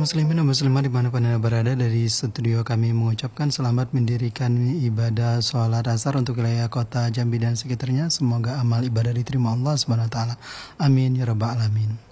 muslimin dan muslimat dimanapun Anda berada, dari studio kami mengucapkan selamat mendirikan ibadah sholat asar untuk wilayah kota Jambi dan sekitarnya. Semoga amal ibadah diterima Allah SWT. Amin ya rabbal alamin.